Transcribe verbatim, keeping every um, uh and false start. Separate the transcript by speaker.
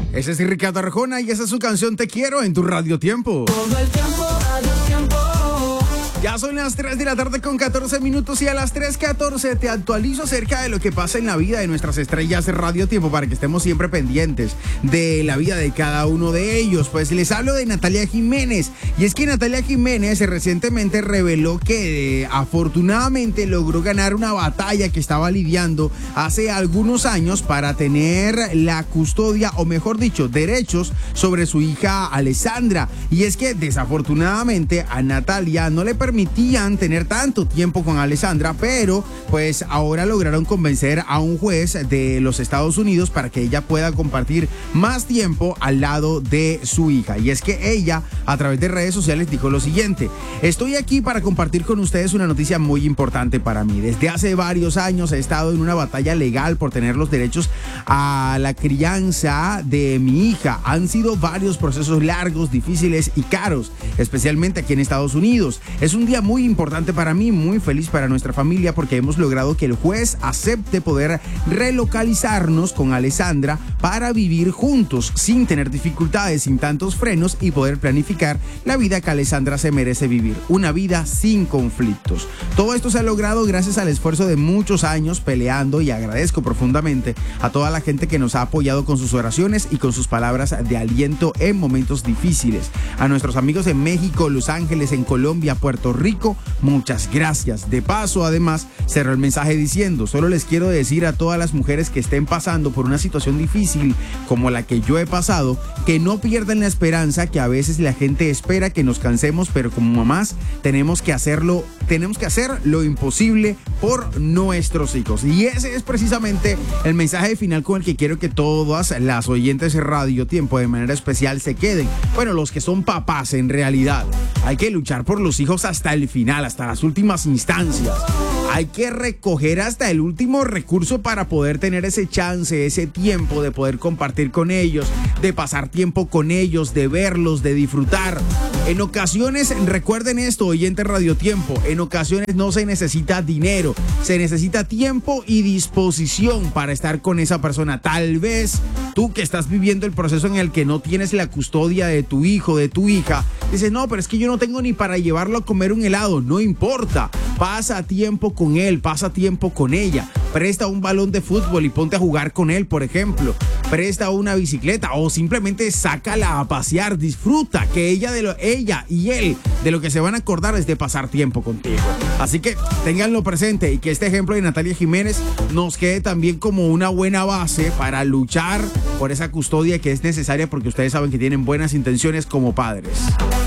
Speaker 1: Ese es Ricardo Arjona y esa es su canción Te Quiero en tu Radio Tiempo.
Speaker 2: Todo el tiempo, Radio Tiempo.
Speaker 1: Ya son las tres de la tarde con catorce minutos y a las tres catorce te actualizo acerca de lo que pasa en la vida de nuestras estrellas de Radio Tiempo para que estemos siempre pendientes de la vida de cada uno de ellos. Pues les hablo de Natalia Jiménez y es que Natalia Jiménez recientemente reveló que eh, afortunadamente logró ganar una batalla que estaba lidiando hace algunos años para tener la custodia o mejor dicho derechos sobre su hija Alessandra. Y es que desafortunadamente a Natalia no le permitió permitían tener tanto tiempo con Alessandra, pero pues ahora lograron convencer a un juez de los Estados Unidos para que ella pueda compartir más tiempo al lado de su hija. Y es que ella a través de redes sociales dijo lo siguiente: estoy aquí para compartir con ustedes una noticia muy importante para mí. Desde hace varios años he estado en una batalla legal por tener los derechos a la crianza de mi hija. Han sido varios procesos largos, difíciles y caros, especialmente aquí en Estados Unidos. Es un día muy importante para mí, muy feliz para nuestra familia porque hemos logrado que el juez acepte poder relocalizarnos con Alessandra para vivir juntos sin tener dificultades, sin tantos frenos y poder planificar la vida que Alessandra se merece vivir, una vida sin conflictos. Todo esto se ha logrado gracias al esfuerzo de muchos años peleando y agradezco profundamente a toda la gente que nos ha apoyado con sus oraciones y con sus palabras de aliento en momentos difíciles. A nuestros amigos en México, Los Ángeles, en Colombia, Puerto Rico, muchas gracias. De paso, además, cerró el mensaje diciendo: solo les quiero decir a todas las mujeres que estén pasando por una situación difícil como la que yo he pasado, que no pierdan la esperanza, que a veces la gente espera que nos cansemos, pero como mamás tenemos que hacerlo, tenemos que hacer lo imposible por nuestros hijos. Y ese es precisamente el mensaje final con el que quiero que todas las oyentes de Radio Tiempo de manera especial se queden. Bueno, los que son papás en realidad. Hay que luchar por los hijos hasta el final, hasta las últimas instancias. Hay que recoger hasta el último recurso para poder tener ese chance, ese tiempo de poder compartir con ellos, de pasar tiempo con ellos, de verlos, de disfrutar. En ocasiones, recuerden esto, oyente Radio Tiempo, en ocasiones no se necesita dinero, se necesita tiempo y disposición para estar con esa persona. Tal vez tú que estás viviendo el proceso en el que no tienes la custodia de tu hijo, de tu hija, dices, no, pero es que yo no tengo ni para llevarlo a comer un helado. No importa, pasa tiempo con él, pasa tiempo con ella. Presta un balón de fútbol y ponte a jugar con él, por ejemplo. Presta una bicicleta o simplemente sácala a pasear, disfruta, que ella, de lo, ella y él de lo que se van a acordar es de pasar tiempo contigo. Así que ténganlo presente y que este ejemplo de Natalia Jiménez nos quede también como una buena base para luchar por esa custodia que es necesaria porque ustedes saben que tienen buenas intenciones como padres.